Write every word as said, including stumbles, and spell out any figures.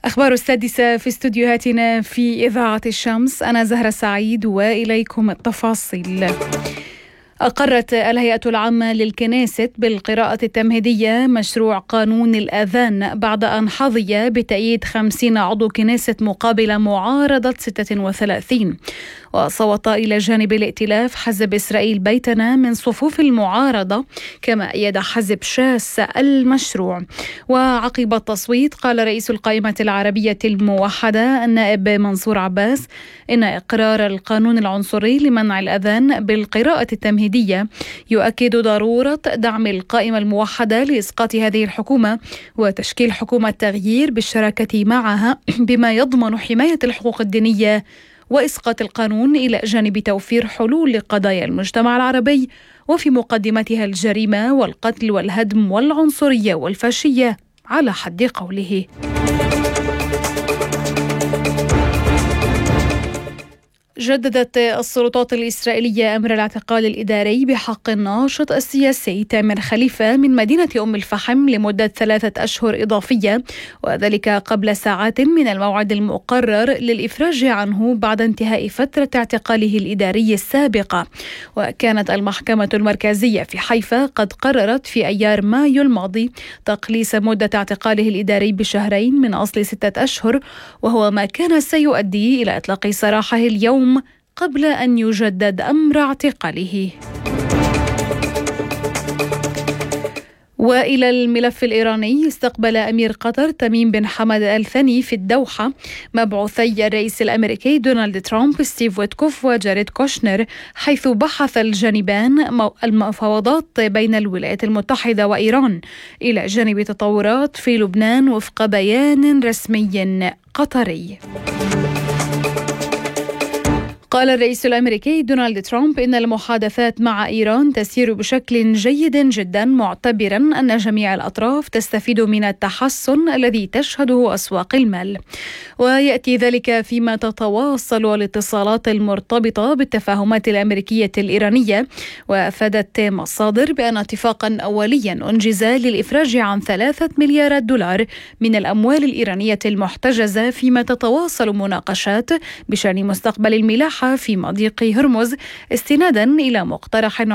الأخبار السادسة في استوديوهاتنا في إذاعة الشمس. أنا زهرة سعيد وإليكم التفاصيل. أقرت الهيئة العامة للكنيست بالقراءة التمهيدية مشروع قانون الأذان بعد أن حظي بتأييد خمسين عضو كنيست مقابل معارضة ستة وثلاثين، وصوت إلى جانب الائتلاف حزب إسرائيل بيتنا من صفوف المعارضة، كما أيد حزب شاس المشروع. وعقب التصويت قال رئيس القائمة العربية الموحدة النائب منصور عباس إن إقرار القانون العنصري لمنع الأذان بالقراءة التمهيدية يؤكد ضرورة دعم القائمة الموحدة لإسقاط هذه الحكومة وتشكيل حكومة تغيير بالشراكة معها بما يضمن حماية الحقوق الدينية وإسقاط القانون إلى جانب توفير حلول لقضايا المجتمع العربي وفي مقدمتها الجريمة والقتل والهدم والعنصرية والفاشية على حد قوله. جددت السلطات الإسرائيلية أمر الاعتقال الإداري بحق الناشط السياسي تامر خليفة من مدينة أم الفحم لمدة ثلاثة أشهر إضافية، وذلك قبل ساعات من الموعد المقرر للإفراج عنه بعد انتهاء فترة اعتقاله الإداري السابقة. وكانت المحكمة المركزية في حيفا قد قررت في أيار مايو الماضي تقليص مدة اعتقاله الإداري بشهرين من أصل ستة أشهر، وهو ما كان سيؤدي إلى إطلاق سراحه اليوم قبل أن يجدد أمر اعتقاله. وإلى الملف الإيراني، استقبل أمير قطر تميم بن حمد آل ثاني في الدوحة مبعوثي الرئيس الأمريكي دونالد ترامب ستيف ويتكوف وجاريد كوشنر، حيث بحث الجانبان المفاوضات بين الولايات المتحدة وإيران إلى جانب تطورات في لبنان وفق بيان رسمي قطري. قال الرئيس الأمريكي دونالد ترامب إن المحادثات مع إيران تسير بشكل جيد جدا، معتبرا أن جميع الأطراف تستفيد من التحسن الذي تشهده أسواق المال. ويأتي ذلك فيما تتواصل الاتصالات المرتبطة بالتفاهمات الأمريكية الإيرانية، وأفادت مصادر بأن اتفاقا أوليا أنجز للإفراج عن ثلاثة مليارات دولار من الأموال الإيرانية المحتجزة، فيما تتواصل مناقشات بشأن مستقبل الملاحة في مضيق هرمز استنادا إلى مقترح